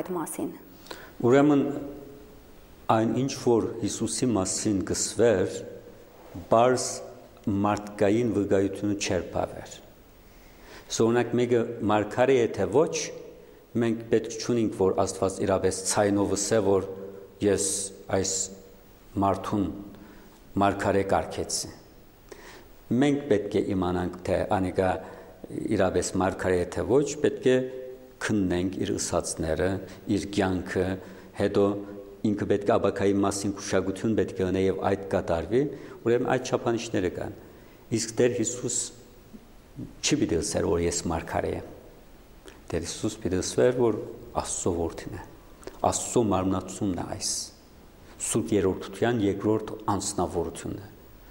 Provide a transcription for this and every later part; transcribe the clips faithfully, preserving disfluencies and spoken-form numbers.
այդ մասին։ Ուրեմն այն ինչ որ Հիսուսի մասին գսվեր, բարձ մարդկային վկայությունը չէր բավեր։ Սօնակ մեկը մարգարե է թե ոչ, մենք պետք չունենք, որ Աստված իրապես ցայնով ասե, որ ես այս մարդուն մարգարե կարգեցի։ Մենք պետք է իմանանք, թե անիկա իրապես մարգարե է թե ոչ, պետք է քննենք իր ըսածները, իր կյանքը, հետո ինքը պետք է աբակայի մասին քուշագություն պետք է ունի եւ այդ կատարվի, ուրեմն այդ չափանիշները կան։ Իսկ Տեր Հիսուս չի պիտի ասեր, որ ես մարգարե եմ։ Տեր Հիսուս պիտի ասեր, որ Աստծո որդին է։ Աստծո մարմնացումն է այս։ Սուրբ երրորդության երկրորդ անձնավորությունն է։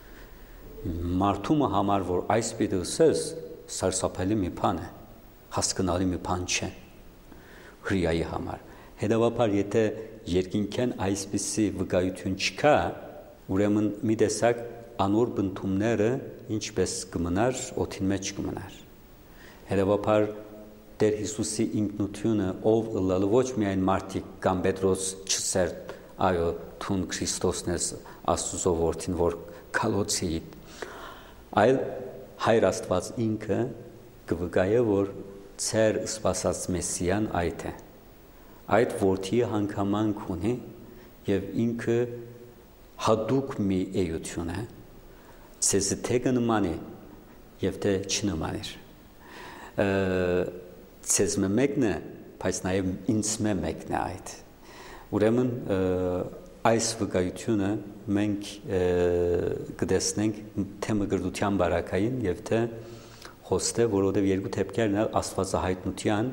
Մարդումը համար, որ այս պիտի ասես, սարսափելի մի բան է, հասկանալի մի բան չէ հրեայի համար։ Հետևաբար, եթե երկինքեն այսպիսի վկայություն չկա, ուրեմն մի տեսակ անոր բնդումները ինչպես կմնար, օդին մեջ կմնար։ Հետևաբար, Տեր Հիսուսի ինքնությունը ով ըլլալը ոչ միայն մարդիկ կամ Պետրոս չսեր, այո, թուն Քրիստոսն ես Աստծո որդին, որ քալոցի, այլ Հայր Աստված ինքը կվկայե, որ ծեր սպասած Մեսիան այդ է։ Այդ որդի հանգամանք ունի եւ ինքը հատուկ մի էություն է, ցեզ թե կնման է եւ թե չնման է։ Ցեզ մեկն է, բայց նաեւ ինձ մեկն է այդ։ Ուրեմն այս վկայությունը մենք կտեսնենք թե մգրդության բարակային եւ թե խոստե, որովհետեւ երկու թեփքերն էլ աստվածահայտնության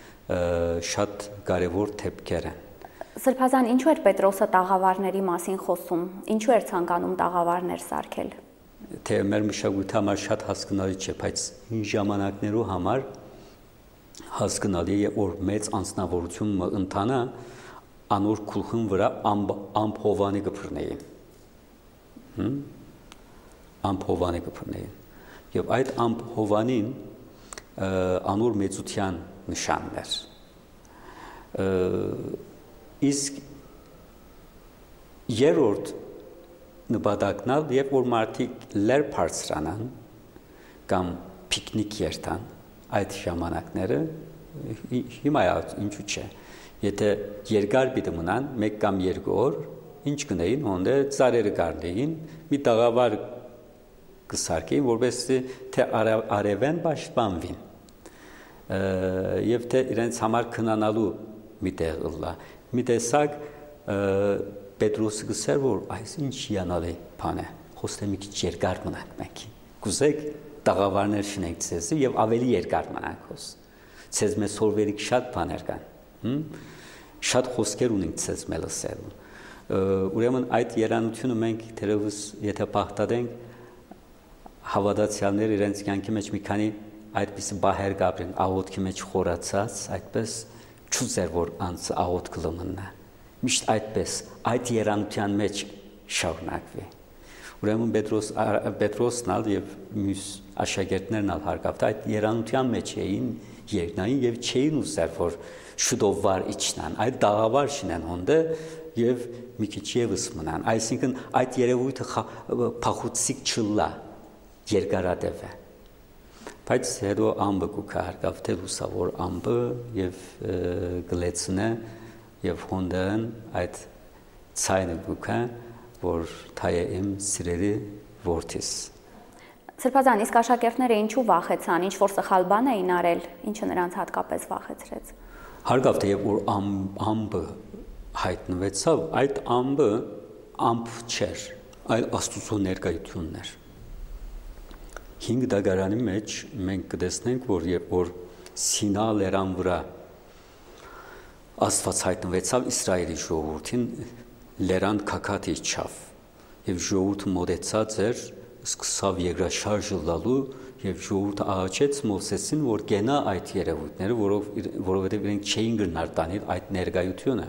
շատ կարևոր թեփքեր են։ Սրբազան, ինչու էր Պետրոսը տաղավարների մասին խոսում, ինչու էր ցանկանում տաղավարներ սարքել։ Թե մեր մշակույթի համար շատ հասկանալի չէ, բայց հին ժամանակներու համար հասկանալի է, որ մեծ անձնավորությունը ընթանա անոր քուլխուն վրա ամփովանի կփռնեին։ Հմ ամփովանի կփռնեին։ Եվ այդ ամփովանին անոր մեծության նշանն էր։ Իսկ երրորդ նպատակն ալ, երբ որ մարդիկ լեր բարձրանան կամ պիկնիկ երթան այդ ժամանակները, հիմա ինչու՞ չէ։ Եթե երկար պիտի մնան, մեկ կամ երկու օր, ինչ կնեին, հոնդե ծառերը կառնեին, մի տաղավար կսարքեին, որովհետեւ թե արևեն պաշտպանվին։ Եվ թե իրենց համար քնանալու մի տեղ ըլլա։ Մի տեսակ Պետրոսը գսեր, որ այս ինչ հիանալի բան է, խոստե մի քիչ երկար մնանք մենք։ Կուզեք տաղավարներ շնենք ցեզ եւ ավելի երկար մնանք հոս։ Ցեզ մեզ հորվերիկ շատ բաներ կան։ Հմ շատ խոսքեր ունենք ցեզ մել ասելու։ Ուրեմն այդ երանությունը մենք թերևս եթե պահտադենք հավատացյալներ իրենց կյանքի մեջ մի քանի այդպիսի բահեր կապրեն, աղոթքի մեջ խորացած, այդպես չուզեր որ անց աղոթք լմնա։ Միշտ այդպես այդ երանության մեջ շարունակվի։ Ուրեմն Պետրոս Պետրոսն ալ եւ մյուս աշակերտներն ալ հարկավտ այդ երանության մեջ էին երկնային եւ չէին ուզեր որ շուտով վար իջնան, այդ դաղավար շինեն հոնդը եւ մի քիչ եւս մնան, այսինքն այդ երևույթը փախուցիկ չլա երկարատև է։ Բայց հետո ամբը կուքա հարկավտ է լուսավոր ամբը եւ գլեցնե եւ հոնդան այդ ցայնը կուքա որ թայե իմ սիրելի որդիս։ Սրբազան, իսկ աշակերտները ինչու վախեցան, ինչ որ սխալ բան էին արել, ինչը նրանց հատկապես վախեցրեց։ Հարկավտ է, երբ որ ամբը հայտնվեցավ, այդ ամբը ամբ չէր, այլ Աստծո ներկայությունն էր։ Հինգ դագարանի մեջ մենք կտեսնենք, որ երբ որ Սինա լերան վրա Աստված հայտնվեցավ Իսրայելի ժողովրդին, լերան քաքաթ իջավ եւ ժողովուրդը մոտեցած էր, սկսավ երկրաշարժ լալու եւ ժողովուրդը աղաչեց Մովսեսին, որ գնա այդ երևույթները, որով որովհետեւ իրենք չէին գնար տանել այդ ներկայությունը։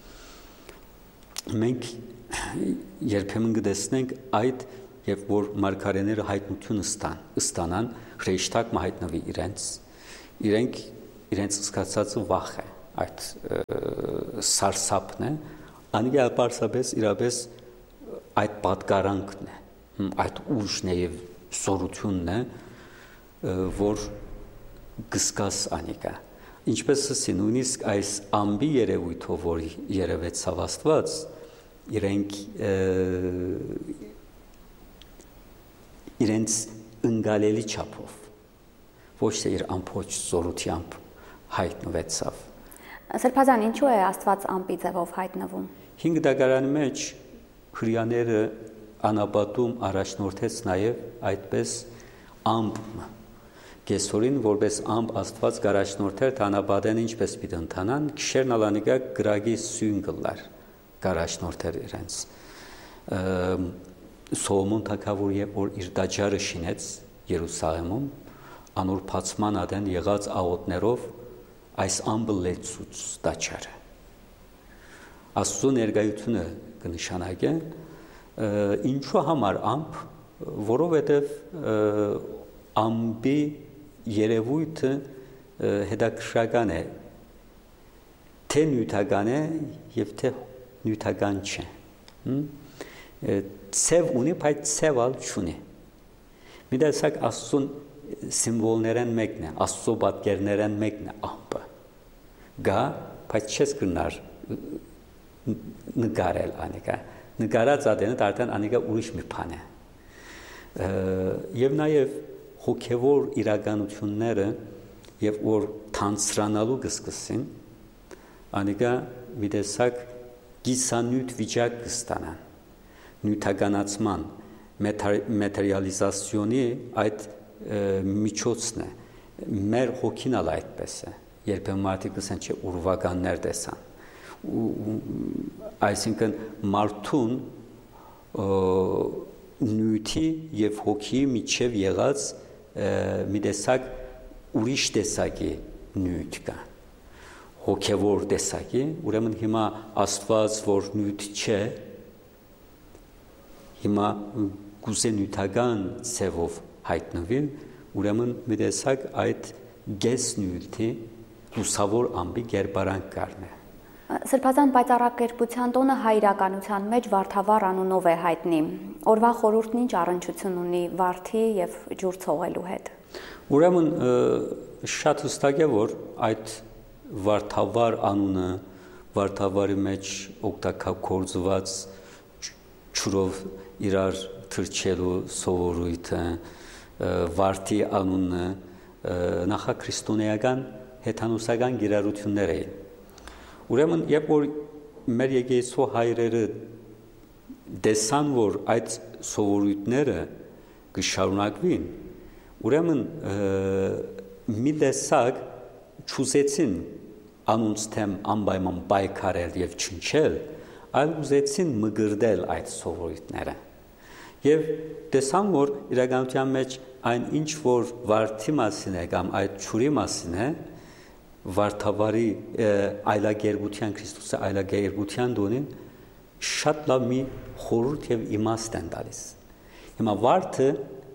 Մենք երբեմն կտեսնենք այդ, երբ որ մարգարեները հայտնություն ստան, ստանան, հրեշտակ հայտնվի իրենց, իրենք իրենց սկացածը վախ է, այդ սարսափն է, անգա պարսապես իրապես այդ պատկարանքն է, այդ ուժն է եւ զորությունն է, որ գսկաս անիկա։ Ինչպես ասի, նույնիսկ այս ամբի երևույթով, որ երևեցավ Աստված, իրենք իրենց ընկալելի չափով, ոչ թե իր ամբողջ զորությամբ հայտնվեցավ։ Սրբազան, ինչու է Աստված ամպի ձևով հայտնվում։ Հինգ դագարանի մեջ հրյաները անաբատում առաջնորդեց նաև այդպես ամպ Գեսորին որպես ամպ Աստված գարաշնորթեր թանաբադեն ինչպես պիտի ընթանան, քիշերն ալանիկա գրագի սույն գլար գարաշնորթեր իրենց։ Սողոմոն թագավոր երբ որ իր դաջարը շինեց Երուսաղեմում, անոր փացման ադեն եղած աղոտներով այս ամպը լեցուց դաջարը։ Աստծո ներկայությունը կնշանակե ինչու համար ամպ, որովհետև ամպի երևույթը հետաքրքրական է, թե նյութական է և թե նյութական չէ։ Ցև ունի, բայց ցևալ չունի։ Մի տեսակ Աստծուն սիմվոլներեն մեկն է, Աստծո պատկերներեն մեկն է ամպը։ Գա, բայց չես կրնար նկարել անիկա։ Նկարած ադենը արդեն անիկա ուրիշ մի բան է։ Եվ նաև հոգևոր իրականությունները եւ որ թանցրանալու կսկսին, անիկա մի տեսակ գիսանյութ վիճակ կստանան, նյութականացման, մատերիալիզացիոնի այդ միջոցն է, մեր հոգին ալ այդպես է, երբեմն մարդիկ կսեն չէ ուրվականներ տեսան, այսինքն մարդուն նյութի եւ հոգի միջև եղած մի տեսակ ուրիշ տեսակի նյութ կա, հոգևոր տեսակի, ուրեմն հիմա Աստված, որ նյութ չէ, հիմա գուցե նյութական ցևով հայտնվի, ուրեմն մի տեսակ այդ գես նյութի լուսավոր ամբի գերբարանք կառնե։ Սրբազան պայծառակերպության տոնը հայ իրականության մեջ Վարդավառ անունով է հայտնի։ Օրվա խորհուրդն ինչ առնչություն ունի վարդի եւ ջուր ցողելու հետ։ Ուրեմն շատ հստակ է, որ այդ Վարդավառ անունը Վարդավառի մեջ օգտագործված ջուրով իրար թրջելու սովորույթը, վարդի անունը նախաքրիստոնեական հեթանոսական գիրառություններ էին։ Ուրեմն, երբ որ մեր եկեղեցու հայրերը տեսան, որ այդ սովորույթները կշարունակվին, ուրեմն մի տեսակ չուզեցին անոնց թեմ անպայման պայքարել եւ չնչել, այլ ուզեցին մգրդել այդ սովորույթները։ Եվ տեսան, որ իրականության մեջ այն ինչ որ վարդի մասին է կամ այդ ջուրի մասին է, Վարդավառի այլագերբության, Քրիստոսի այլագերբության դոնին շատ լավ մի խորհուրդ եւ իմաստ են տալիս։ Հիմա վարդը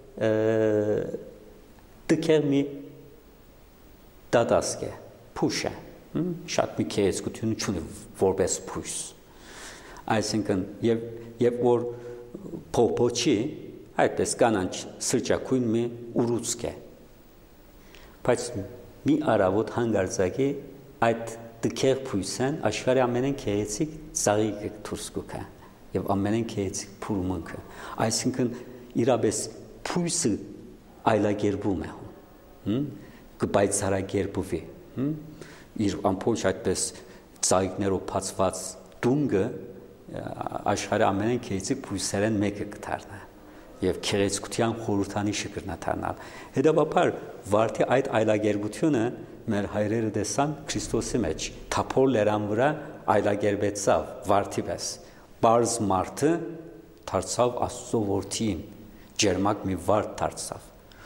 տկեր մի դատասկ է, փուշ է, շատ մի քեզկություն չունի որպես փուշ։ Այսինքն եւ եւ որ փոփոչի, այդպես կանանչ սրճակույն մի ուռուցք է։ Բայց մի արավոտ հանգարձակի այդ տկեր փույսեն աշխարհի ամենեն քեեցիկ ծաղիկ դուրս կուքա եւ ամենեն քեեցիկ փուրմունքը այսինքն իրապես փույսը այլագերբում է հմ կպայծառագերբուվի հմ իր ամբողջ այդպես ծաղիկներով բացված դունգը աշխարհի ամենեն քեեցիկ փույսերեն մեկը կդառնա եւ քերեցկության խորհրդանիշը կրնաթանալ։ Հետաբար վարդի այդ այլագերբությունը մեր հայրերը տեսան Քրիստոսի մեջ, թափոր լերան վրա այլագերբեցավ վարդի պես։ Բարձ մարդը դարձավ Աստծո որդին, ջերմակ մի վարդ դարձավ։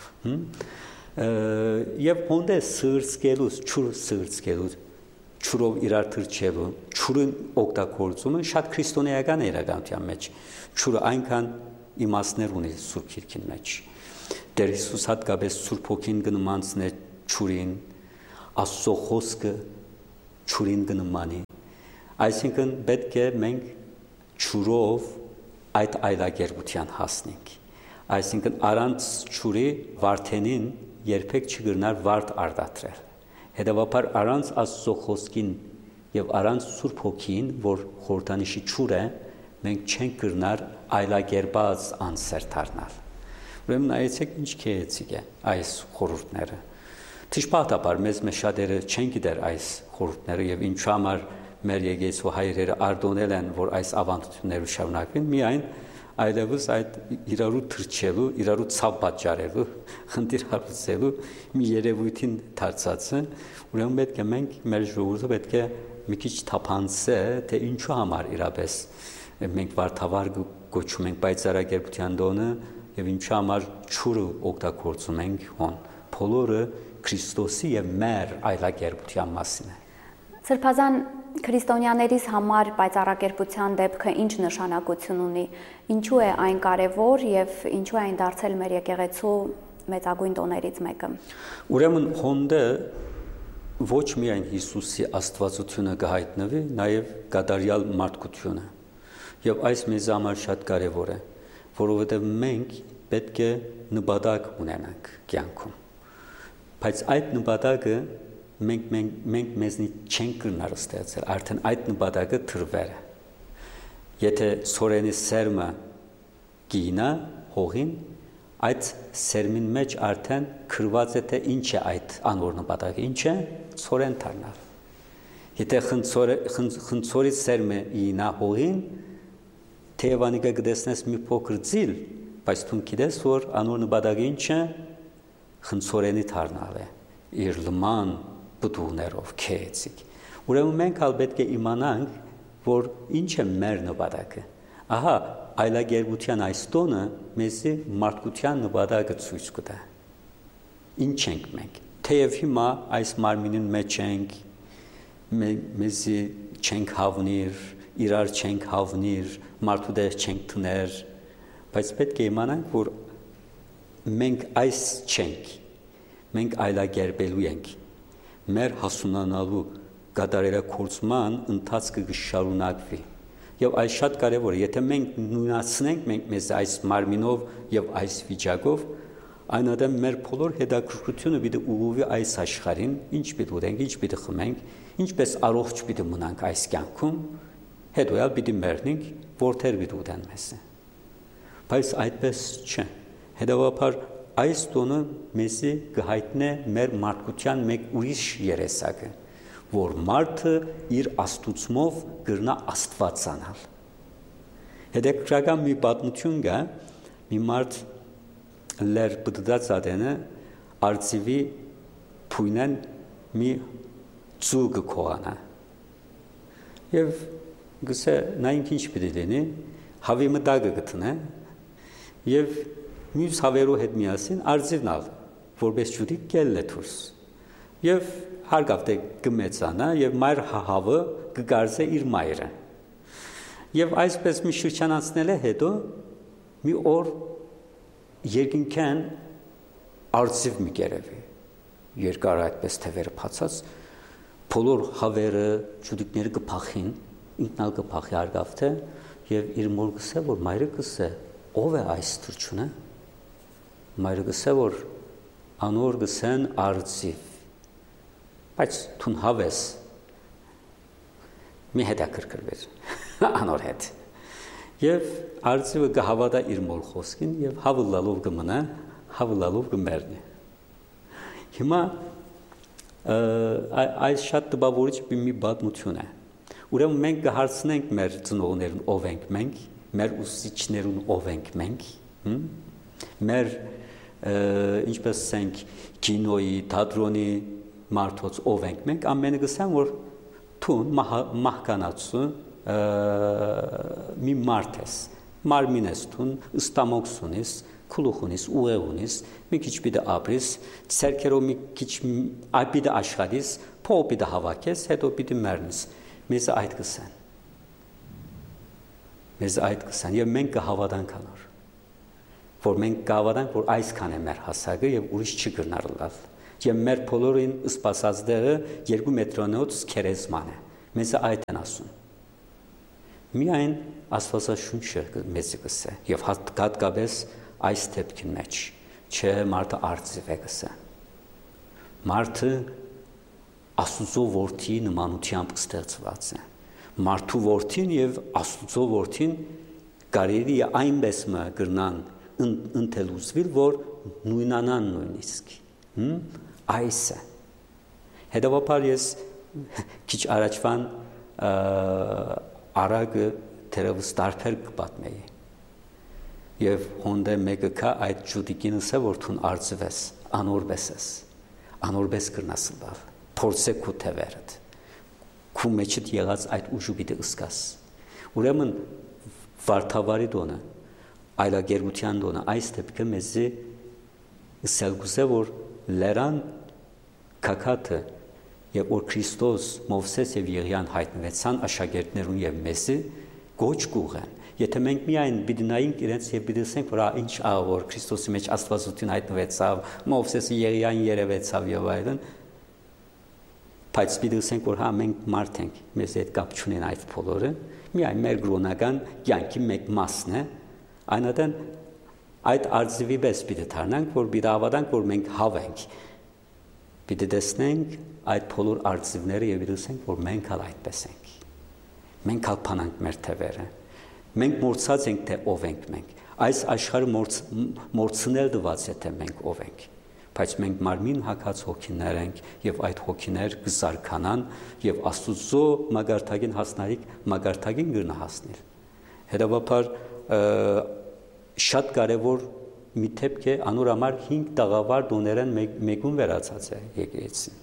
Եվ հոնդե սրծկելուց, ջուր սրծկելուց, ջուրով իրար թրջելու, ջուրը օգտագործումը շատ քրիստոնեական է իրականության մեջ։ Ջուրը այնքան իմաստներ ունի Սուրբ Գիրքին մեջ։ Տեր Հիսուս հատկապես Սուրբ Հոգին կնմանցնե ջուրին, Աստծո խոսքը ճուրին կնմանի։ Այսինքն պետք է մենք ճուրով այդ այլագերբության հասնենք։ Այսինքն առանց ճուրի վարդենին երբեք չգրնար վարդ արտադրել։ Հետևաբար առանց Աստծո խոսքին եւ առանց Սուրբ Հոգին, որ խորհրդանիշի ճուր է, մենք չենք գրնար այլագերբած անսեր դառնալ։ Ուրեմն նայեցեք ինչ քեեցիկ է այս խորհուրդները։ Թշպատաբար մեզ մեջ շատերը չեն գիտեր այս խորհուրդները եւ ինչու համար մեր եկեղեցու հայրերը արտոնել են, որ այս ավանդությունները շարունակվեն, միայն այլևս այդ իրարու թրջելու, իրարու ցավ պատճառելու, խնդիր հարուցելու մի երևույթին դարձած է։ Ուրեմն պետք է մենք մեր ժողովուրդը պետք է մի քիչ թափանցե, թե ինչու համար իրապես մենք վարդավար գոչում ենք պայծառագերբության տոնը եւ ինչու համար ճուրը օգտագործում ենք հոն։ Բոլորը Քրիստոսի եւ մեր այլագերբության մասին է։ Սրբազան քրիստոնյաներիս համար պայծառագերբության դեպքը ինչ նշանակություն ունի, ինչու է այն կարևոր եւ ինչու է այն դարձել մեր եկեղեցու մեծագույն տոներից մեկը։ Ուրեմն հոնդը ոչ միայն Հիսուսի աստվածությունը կհայտնվի, նաեւ կատարյալ մարդկությունը։ Եվ այս մեզ համար շատ կարևոր է, որովհետեւ մենք պետք է նպատակ ունենանք կյանքում։ Բայց այդ նպատակը մենք մենք մենք մեզնից չենք կրնար ստեղծել, արդեն այդ նպատակը թրվեր է։ Եթե սորենի սերմը գինա հողին, այդ սերմին մեջ արդեն քրված է թե ինչ է այդ անոր նպատակը, ինչ է սորեն դառնալ։ Եթե խնձորը խնձորի սերմը գինա հողին, թեևանիկը գտեսնես մի փոքր ձիլ, բայց դու գիտես, որ անոր նպատակը ինչ է, խնձորենի դառնալ է, իր լման բդուներով քեեցիկ։ Ուրեմն մենք ալ պետք է իմանանք, որ ինչ է մեր նպատակը։ Ահա, այլագերբության այս տոնը մեզի մարդկության նպատակը ցույց կտա։ Ինչ ենք մենք։ Թեև հիմա այս մարմինին մեջ ենք, մեզի չենք հավնիր, իրար չենք հավնիր, մարդու դեր չենք թներ, բայց պետք է իմանանք, որ մենք այս չենք, մենք այլագերբելու ենք, մեր հասունանալու կատարելագործման ընթացքը կշարունակվի։ Եվ այս շատ կարևոր է, եթե մենք նույնացնենք մենք մեզ այս մարմինով եւ այս վիճակով, այնադեմ մեր բոլոր հետաքրքրությունը պիտի ուղղվի այս աշխարհին, ինչ պիտի ուտենք, ինչ պիտի խմենք, ինչպես առողջ պիտի մնանք այս կյանքում, հետո էլ պիտի մեռնենք, որթեր պիտի ուտեն մեզ։ Բայց այդպես չէ։ Հետևաբար այս տոնը մեզի կհայտնե մեր մարդկության մեկ ուրիշ երեսակը, որ մարդը իր աստուծմով գրնա աստվածանալ։ Հետաքրքրական մի պատմություն կա, մի մարդ լեր բդդած ադենը արծիվի փույնեն մի ծուգ կողանա։ Եվ գսե նա ինչ պիտի լինի, հավի մտագը գտնե, եւ մյուս հավերու հետ միասին արծիվն ալ, որպես ջուդի կել է դուրս։ Եվ հարգավ թե կմեծանա եւ մայր հավը կգարզե իր մայրը։ Եվ այսպես մի շրջան անցնել է հետո մի օր երկինքան արծիվ մի գերեվի։ Երկար այդպես թևերը փացած, բոլոր հավերը ջուդիկները կփախին, ինքնալ կփախի հարգավ թե եւ իր մոր գսե որ մայրը գսե ով է այս թրջունը։ Մայրը գսե որ անոր գսեն արծիվ։ Բայց թուն հավես մի հետաքրքրվեր անոր հետ եւ արծիվը կհավատա իր մոր խոսքին եւ հավլալով կմնա, հավլալով կմեռնի։ Հիմա այս շատ տպավորիչ մի պատմություն է։ Ուրեմն մենք կհարցնենք մեր ծնողներին ով ենք մենք, մեր ուսուցիչներուն ով ենք մենք, մեր ինչպես ասենք կինոյի, թատրոնի մարդոց ով ենք մենք, ամենը գսան որ թուն մահկանացու մի մարդ ես, մարմին ես թուն, ըստամոքս ունիս, քլուխ ունիս, ուղեղ ունիս, մի քիչ պիտի ապրիս, ցերքերով մի քիչ այ պիտի աշխատես, փող պիտի հավաքես, հետո պիտի մեռնես։ Մեզ այդ կսան։ Մեզ այդ կսան եւ մենք կհավատանք անոր, որ մենք կհավատանք, որ այսքան է մեր հասակը եւ ուրիշ չի գնալու։ Եվ մեր բոլորին սպասած դերը երկու մետրոնոց քերեզման է։ Մեզ այդ են ասում։ Միայն Աստվածաշունչը մեզ կսե եւ հատկապես այս դեպքին մեջ, չէ մարդը արծիվ է կսե։ Մարդը Աստծո որդի նմանությամբ ստեղծված է։ Մարդու որդին եւ Աստծո որդին կարելի է այնպես մը գրնան ընթելուզվիլ, որ նույնանան նույնիսկ։ Այս է։ Հետևաբար ես քիչ առաջվան արագը թերևս տարբեր կպատմեի։ Եվ հոնդե մեկը կա այդ ջուդիկինս է, որ թուն արծվես, անորբես ես, անորբես կրնաս լավ, փորձե քու թևերդ, քու մեջդ եղած այդ ուժու պիտի ըսկաս։ Ուրեմն վարդավարի դոնը, այլագերության դոնը, այս դեպքը մեզի սելգուզե, որ լերան կակատը եւ որ Քրիստոս, Մովսես եւ Եղիան հայտնվեցան աշակերտներուն եւ մեզի գոչ կուղեն։ Եթե մենք միայն բիդնայինք իրենց եւ բիդսենք, որ ինչ ա որ Քրիստոսի մեջ Աստվածություն հայտնվեցավ, Մովսեսը Եղիան երևեցավ եւ այլն, բայց բիդսենք, որ հա մենք մարդ ենք, մեզ հետ կապ չունեն այդ բոլորը, միայն մեր գրոնական կյանքի մեկ մասն է, այնատեն այդ արձիվի պես պիտի դառնանք, որ պիտի ավադանք, որ մենք հավենք։ Պիտի տեսնենք այդ բոլոր արձիվները եւ դասենք, որ մենք ալ այդպես ենք։ Մենք ալ փանանք մեր թևերը։ Մենք մորցած ենք, թե ով ենք մենք։ Այս աշխարհը մորցնել դված է, թե մենք ով ենք։ Բայց մենք մարմին հակած հոգիներ ենք եւ այդ հոգիներ կզարքանան եւ Աստծո մագարտագին հասնարիք մագարտագին գրնա հասնել։ Հետևաբար շատ կարեւոր մի դեպք է անոր համար հինգ տաղավար դոներեն մեկուն վերացած է եկեղեցին։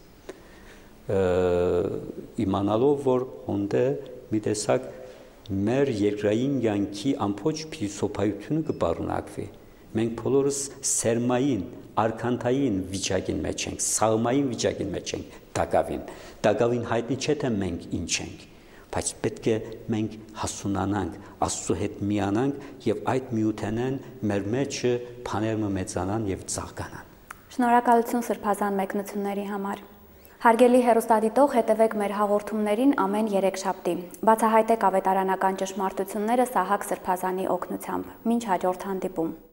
Իմանալով որ հոնդե մի տեսակ մեր երկրային յանքի ամբողջ փիլիսոփայությունը կբառնակվի։ Մենք բոլորս սերմային, արքանթային վիճակին մեջ ենք, սաղմային վիճակին մեջ ենք, դակավին։ Դակավին հայտնի չէ թե մենք ինչ ենք, բայց պետք է մենք հասունանանք, Աստծո հետ միանանք եւ այդ միութենեն մեր մեջը բաները մեծանան եւ ծաղկանան։ Շնորհակալություն սրբազան մեկնությունների համար։ Հարգելի հեռուստադիտող, հետևեք մեր հաղորդումներին ամեն երեքշաբթի։ Բացահայտեք ավետարանական ճշմարտությունները Սահակ Սրբազանի օգնությամբ։ Մինչ հաջորդ հանդիպում։